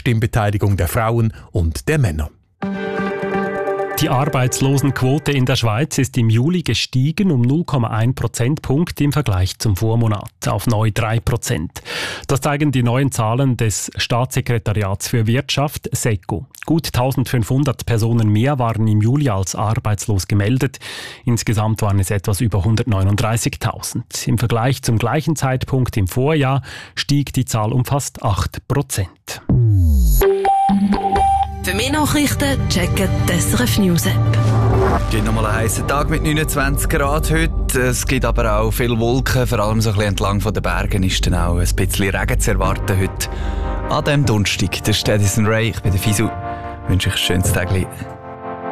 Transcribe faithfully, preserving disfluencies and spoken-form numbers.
Stimmbeteiligung der Frauen und der Männer. Die Arbeitslosenquote in der Schweiz ist im Juli gestiegen um null Komma eins Prozentpunkt im Vergleich zum Vormonat auf neu drei Prozent. Das zeigen die neuen Zahlen des Staatssekretariats für Wirtschaft SECO. Gut eintausendfünfhundert Personen mehr waren im Juli als arbeitslos gemeldet. Insgesamt waren es etwas über hundertneununddreißigtausend. Im Vergleich zum gleichen Zeitpunkt im Vorjahr stieg die Zahl um fast acht Prozent. Für mehr Nachrichten checken die S R F News App. Es gibt nochmal einen heissen Tag mit neunundzwanzig Grad heute. Es gibt aber auch viele Wolken, vor allem so ein bisschen entlang von den Bergen ist dann auch ein bisschen Regen zu erwarten heute. An diesem Donnerstag, das ist Edison Ray, ich bin der Fisu. Ich wünsche euch ein schönes Tag.